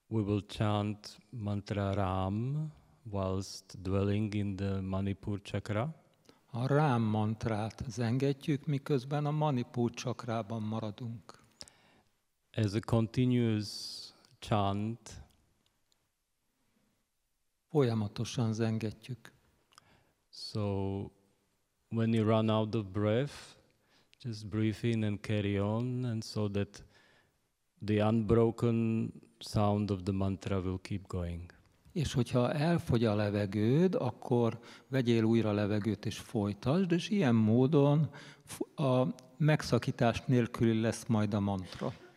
we will chant mantra Ram whilst dwelling in the Manipur chakra. A Rám mantrát zengetjük, miközben a Manipur csakrában maradunk. As a continuous chant, Folyamatosan zengetjük. so when you run out of breath, just breathe in and carry on, and so that the unbroken sound of the mantra will keep going. És hogyha elfogy a levegőd, akkor vegyél újra levegőt és folytasd, és ilyen módon a megszakítás nélküli lesz majd a mantra.